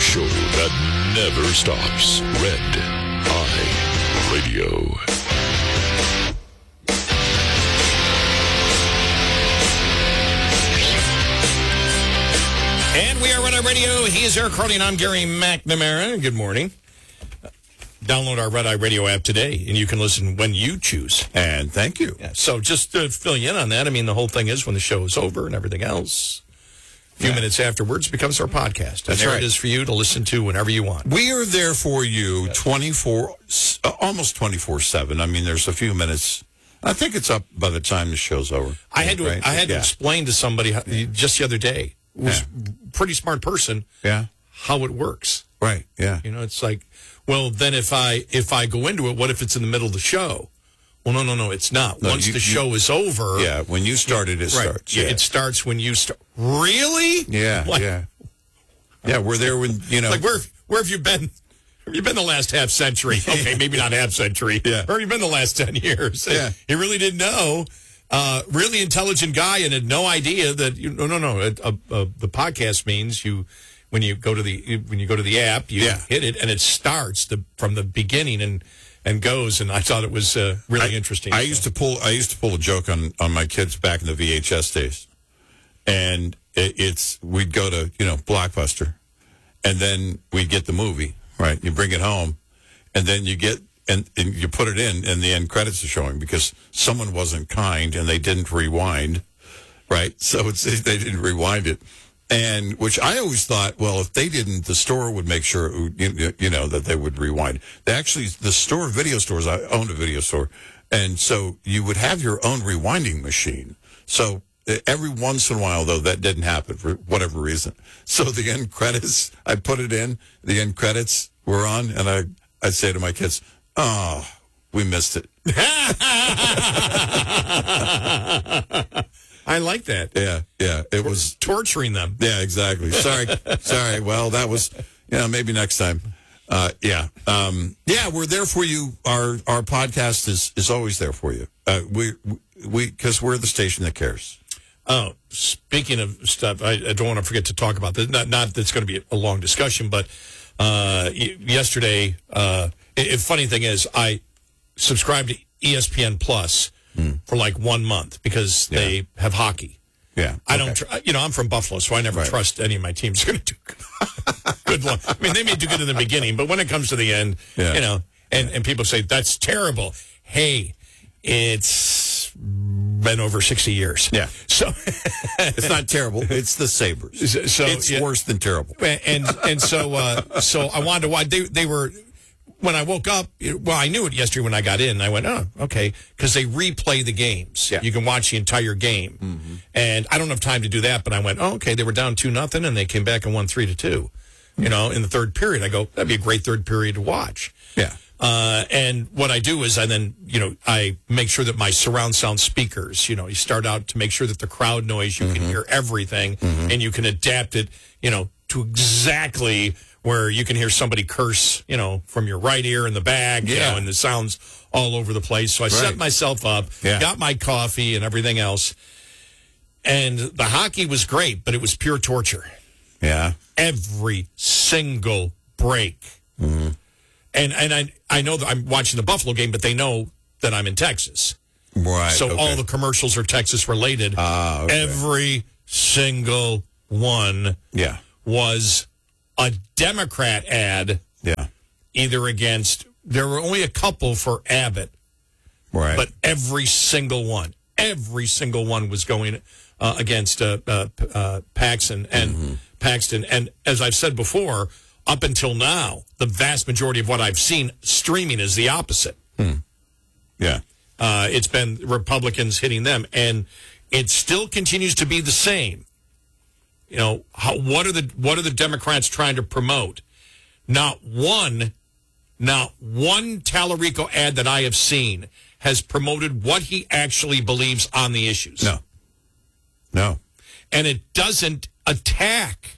show that never stops. Red Eye Radio. And we are Red Eye Radio. He is Eric Carly, and I'm Gary McNamara. Good morning. Download our Red Eye Radio app today, and you can listen when you choose. And thank you. Yeah, so just to fill you in on that, I mean, the whole thing is when the show is over and everything else, a few minutes afterwards becomes our podcast. And That's right. It is for you to listen to whenever you want. We are there for you 24, almost 24/7. I mean, there's a few minutes. I think it's up by the time the show's over. I had to explain to somebody just the other day, who was a pretty smart person, how it works. Right, yeah. You know, it's like, well, then if I go into it, what if it's in the middle of the show? Well, no, it's not. Once the show is over. Yeah, when you started, it starts. Yeah. It starts when you start. Really? Yeah, Yeah, we're there when, you know. Like, where have you been? Have you been the last half century? Okay, maybe not half century. Yeah. Where have you been the last 10 years? Yeah. He really didn't know. Really intelligent guy and had no idea that, the podcast means when you go to the app, you hit it and it starts from the beginning and goes. And I thought it was really interesting. I used to pull a joke on my kids back in the VHS days, and we'd go to Blockbuster, and then we'd get the movie, right? You bring it home, and then you get and you put it in, and the end credits are showing because someone wasn't kind and they didn't rewind, right? So they didn't rewind it. And which I always thought, well, if they didn't, the store would make sure, that they would rewind. Video stores, I owned a video store. And so you would have your own rewinding machine. So every once in a while, though, that didn't happen for whatever reason. So the end credits, I put it in, the end credits were on, and I'd say to my kids, oh, we missed it. I like that. Yeah. It was torturing them. Yeah, exactly. Sorry. Well, that was, maybe next time. We're there for you. Our podcast is always there for you. Because we're the station that cares. Oh, speaking of stuff, I don't want to forget to talk about this. Not that it's going to be a long discussion, but yesterday, funny thing is, I subscribed to ESPN Plus for like 1 month because they have hockey. Yeah. I don't, I'm from Buffalo, so I never trust any of my teams are going to do good. I mean, they may do good in the beginning, but when it comes to the end, and people say, that's terrible. Hey, it's been over 60 years. Yeah. So it's not terrible. It's the Sabres. So it's worse than terrible. And so I wanted to watch. They were. When I woke up, I knew it yesterday when I got in. I went, oh, okay, because they replay the games. Yeah. You can watch the entire game. Mm-hmm. And I don't have time to do that, but I went, oh, okay, they were down 2-0, and they came back and won 3-2, in the third period. I go, that'd be a great third period to watch. Yeah. And what I do is I make sure that my surround sound speakers, you start out to make sure that the crowd noise, you can hear everything, and you can adapt it, to exactly where you can hear somebody curse, from your right ear in the bag, and the sounds all over the place. So I set myself up, got my coffee and everything else. And the hockey was great, but it was pure torture. Yeah. Every single break. Mm-hmm. And I know that I'm watching the Buffalo game, but they know that I'm in Texas. Right. So all the commercials are Texas related. Okay. Every single one was a Democrat ad, either against, there were only a couple for Abbott, but every single one was going against Paxton. And Paxton. And as I've said before, up until now, the vast majority of what I've seen streaming is the opposite. Yeah. It's been Republicans hitting them, and it still continues to be the same. What are the Democrats trying to promote? Not one Tallarico ad that I have seen has promoted what he actually believes on the issues. No. And it doesn't attack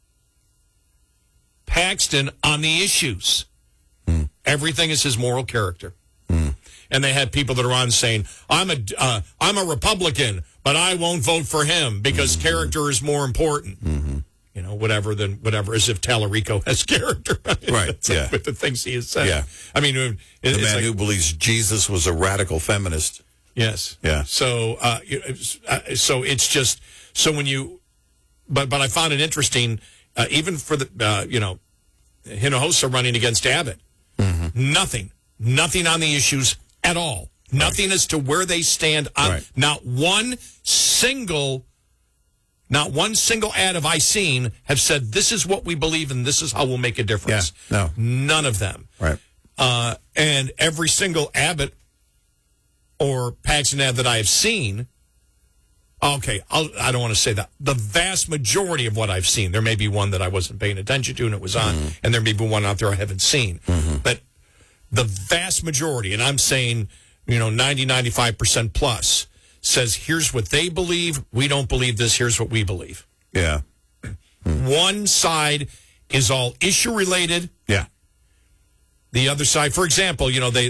Paxton on the issues. Everything is his moral character. And they had people that are on saying, I'm a Republican, but I won't vote for him because character is more important. you know, whatever, as if Tallarico has character. Right, It's yeah. like with the things he has said. Yeah. I mean, The it's man like, who believes Jesus was a radical feminist. yes. Yeah. So, so it's just, so when you, but I found it interesting, even for the, you know, Hinojosa running against Abbott. Nothing on the issues at all. Nothing as to where they stand on. Right. Not one single ad have I seen have said this is what we believe and this is how we'll make a difference. Yeah, no. None of them. Right. And every single Abbott or Paxton ad that I have seen. Okay, I don't want to say that. The vast majority of what I've seen, there may be one that I wasn't paying attention to and it was on, and there may be one out there I haven't seen. But the vast majority, and I'm saying, you know, 95% plus, says here's what they believe, we don't believe this, here's what we believe. Yeah. One side is all issue related. Yeah. The other side, for example, you know, they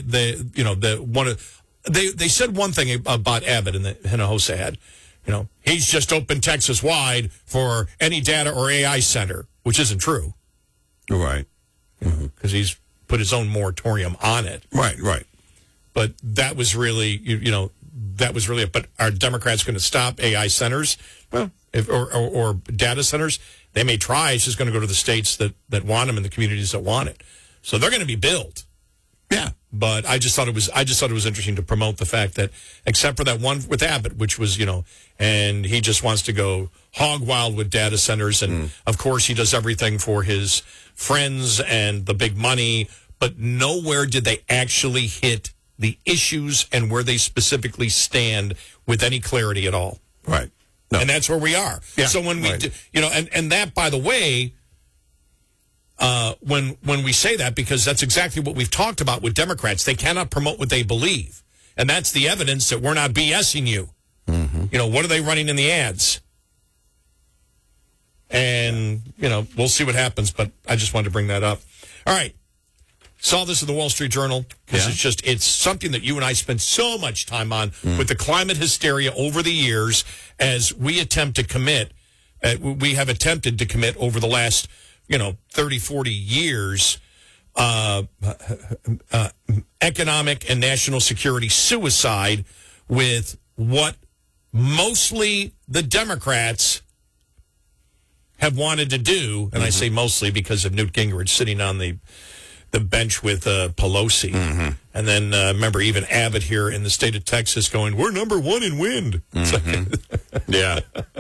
said one thing about Abbott in the Hinojosa ad. You know, he's just opened Texas wide for any data or AI center, which isn't true. Right. Because he's put his own moratorium on it. Right. But that was really, you know, that was really it. But are Democrats going to stop AI centers? Well, or data centers? They may try. It's just going to go to the states that want them and the communities that want it. So they're going to be built. Yeah. But I just thought it was interesting to promote the fact that, except for that one with Abbott, which was, you know, and he just wants to go hog wild with data centers. And of course he does everything for his friends and the big money, but nowhere did they actually hit the issues and where they specifically stand with any clarity at all. Right. No. And that's where we are. Yeah, so when we, right. do, you know, and that, by the way, when we say that, because that's exactly what we've talked about with Democrats. They cannot promote what they believe. And that's the evidence that we're not BSing you. You know, what are they running in the ads? And, you know, we'll see what happens, but I just wanted to bring that up. All right. Saw this in the Wall Street Journal because it's something that you and I spent so much time on with the climate hysteria over the years as we attempt to commit. We have attempted to commit over the last, 30, 40 years, economic and national security suicide with what mostly the Democrats have wanted to do. And I say mostly because of Newt Gingrich sitting on the bench with Pelosi. And then remember even Abbott here in the state of Texas going, we're number one in wind. Yeah.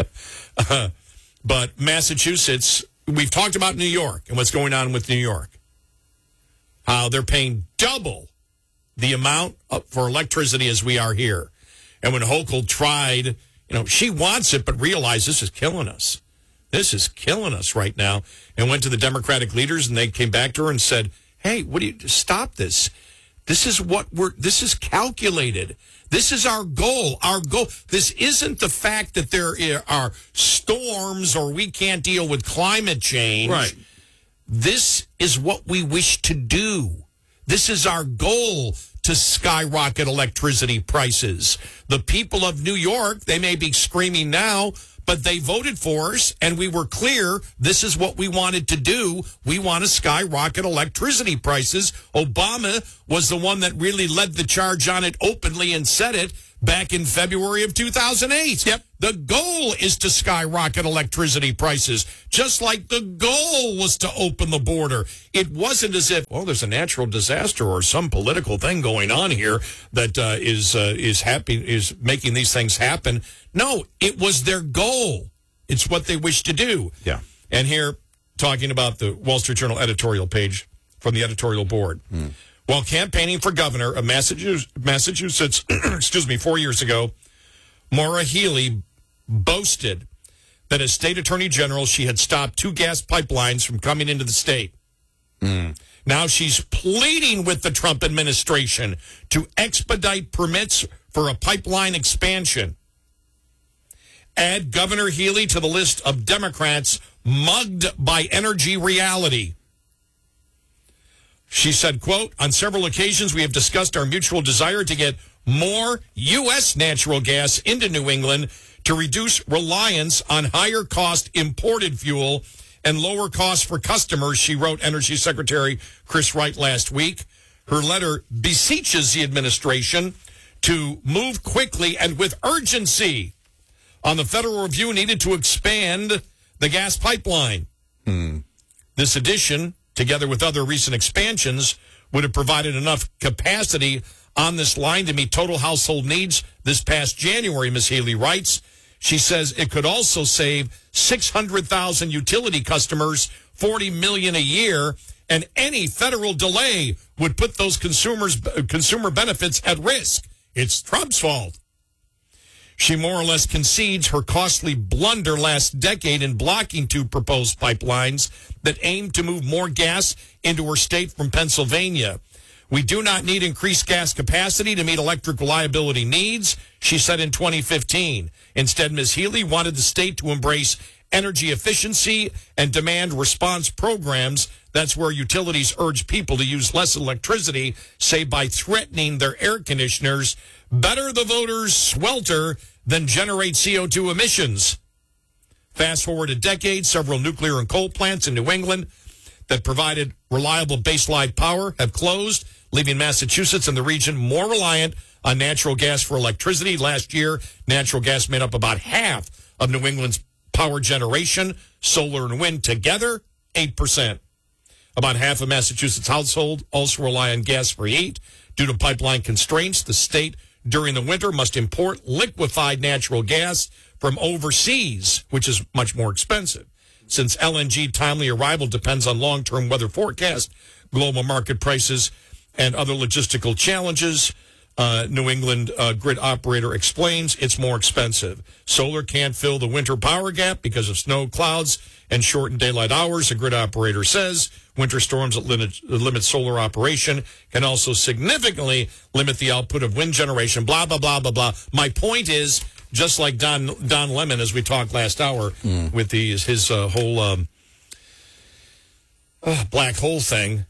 But Massachusetts, we've talked about New York and what's going on with New York. How they're paying double the amount for electricity as we are here. And when Hochul tried, she wants it, but realized this is killing us. This is killing us right now. And went to the Democratic leaders and they came back to her and said, hey, stop this. This is calculated. This is our goal. Our goal. This isn't the fact that there are storms or we can't deal with climate change. Right. This is what we wish to do. This is our goal, to skyrocket electricity prices. The people of New York, they may be screaming now, but they voted for us, and we were clear this is what we wanted to do. We want to skyrocket electricity prices. Obama was the one that really led the charge on it openly and said it back in February of 2008. Yep. The goal is to skyrocket electricity prices, just like the goal was to open the border. It wasn't as if, there's a natural disaster or some political thing going on here that is making these things happen. No, it was their goal. It's what they wish to do. Yeah. And here, talking about the Wall Street Journal editorial page from the editorial board. While campaigning for governor of Massachusetts, 4 years ago, Maura Healey boasted that as state attorney general, she had stopped 2 gas pipelines from coming into the state. Now she's pleading with the Trump administration to expedite permits for a pipeline expansion. Add Governor Healey to the list of Democrats mugged by energy reality. She said, quote, on several occasions we have discussed our mutual desire to get more U.S. natural gas into New England to reduce reliance on higher cost imported fuel and lower costs for customers, she wrote Energy Secretary Chris Wright last week. Her letter beseeches the administration to move quickly and with urgency on the federal review needed to expand the gas pipeline. This addition, together with other recent expansions, would have provided enough capacity on this line to meet total household needs this past January, Ms. Healy writes. She says it could also save 600,000 utility customers $40 million a year, and any federal delay would put those consumer benefits at risk. It's Trump's fault. She more or less concedes her costly blunder last decade in blocking two proposed pipelines that aimed to move more gas into her state from Pennsylvania. We do not need increased gas capacity to meet electric reliability needs, she said in 2015. Instead, Ms. Healy wanted the state to embrace energy efficiency and demand response programs. That's where utilities urge people to use less electricity, say by threatening their air conditioners. Better the voters swelter than generate CO2 emissions. Fast forward a decade, several nuclear and coal plants in New England that provided reliable baseline power have closed, leaving Massachusetts and the region more reliant on natural gas for electricity. Last year, natural gas made up about half of New England's power generation. Solar and wind together, 8%. About half of Massachusetts households also rely on gas for heat. Due to pipeline constraints, the state during the winter must import liquefied natural gas from overseas, which is much more expensive. Since LNG timely arrival depends on long-term weather forecast, global market prices, and other logistical challenges, New England grid operator explains it's more expensive. Solar can't fill the winter power gap because of snow, clouds, and shortened daylight hours, the grid operator says. Winter storms that limit solar operation can also significantly limit the output of wind generation, blah, blah, blah, blah, blah. My point is, just like Don Lemon, as we talked last hour, with his whole black hole thing,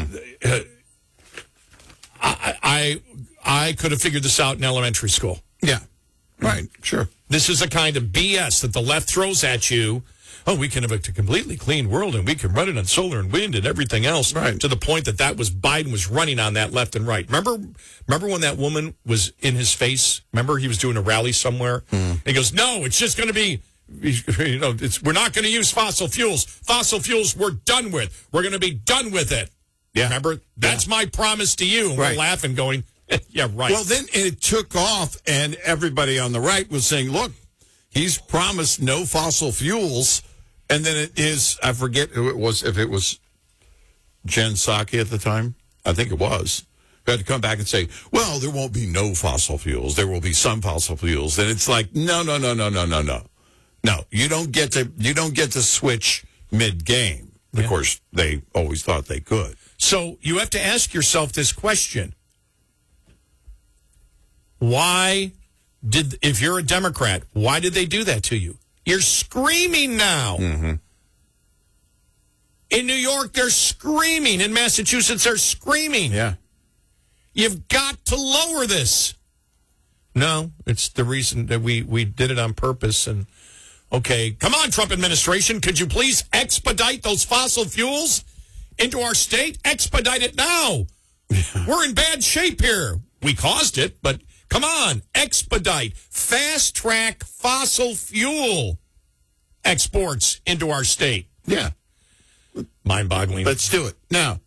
I could have figured this out in elementary school. Yeah, right, sure. This is a kind of BS that the left throws at you. Oh, we can have a completely clean world, and we can run it on solar and wind and everything else. Right. To the point that Biden was running on that left and right. Remember when that woman was in his face? Remember he was doing a rally somewhere? He goes, no, it's just going to be, we're not going to use fossil fuels. Fossil fuels we're done with. We're going to be done with it. Yeah. Remember? That's my promise to you. And we're laughing going, yeah, right. Well, then it took off, and everybody on the right was saying, look, he's promised no fossil fuels. And then it is, I forget who it was, if it was Jen Psaki at the time. I think it was. Who had to come back and say, well, there won't be no fossil fuels. There will be some fossil fuels. And it's like, no. No, you don't get to switch mid-game. Yeah. Of course, they always thought they could. So you have to ask yourself this question. If you're a Democrat, why did they do that to you? You're screaming now. In New York, they're screaming. In Massachusetts, they're screaming. Yeah. You've got to lower this. No, it's the reason that we did it on purpose. And, okay, come on, Trump administration. Could you please expedite those fossil fuels into our state? Expedite it now. We're in bad shape here. We caused it, but come on, expedite, fast-track fossil fuel exports into our state. Yeah. Mind-boggling. Let's do it. Now,